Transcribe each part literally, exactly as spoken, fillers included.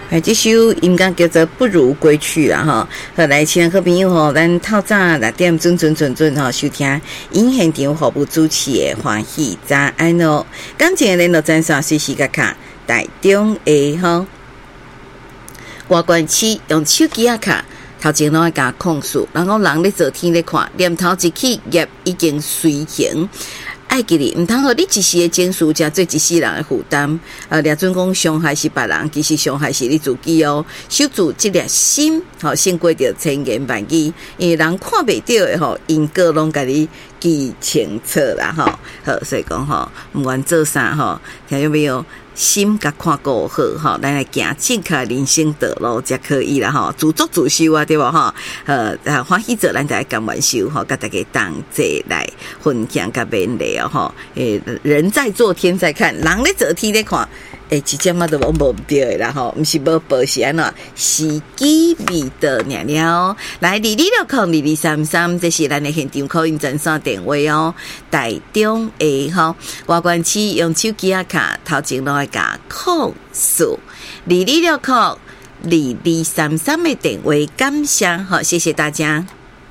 哎，这首音乐叫做《不如归去》啦哈。好，来，亲爱好朋友吼，咱透早六点准准准准吼收听音现场服务主持的欢喜早安哦。感情联络专线随时甲卡台中的吼，外关市用手机啊卡。头前拢爱甲控诉，然后人咧做天咧看，念头一起业已经随行。爱记哩，毋通互你一时的情绪，加做一世人的负担。呃，掠准讲伤害是别人，其实伤害是你自己哦。守住这粒心，吼、哦，胜过着千言万语。因为人看袂到的吼，因果拢甲你记清楚啦，吼。好，所以讲吼，毋管做啥吼，听有没有？心甲看顾好吼，咱来行正确人生道路才可以啦吼，自作自受啊，对无吼？呃，欢喜做咱就来甘愿受吼，甲大家同齐来分享甲勉励哦吼。诶，人在做天在看，人咧做天咧看。诶，一点仔都无无对的啦吼，毋是无报是安怎？时机未到了了。来，二二六空二二三三，这是咱的现场口音专线电话哦。台中的吼，外关市用手机啊卡，头前拢爱甲控诉。二二六空二二三三的电话，感谢好，谢谢大家。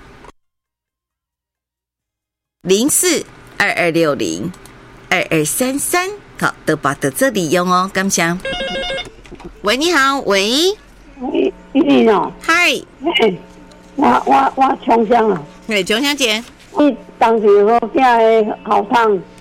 零四二二六零二二三三。好，都把到这里用哦，感谢。喂，你好，喂， 喂，依琳哦， 嗨， 我我我冲香啊， 嘿，钟小姐， 你当时我囝的后窗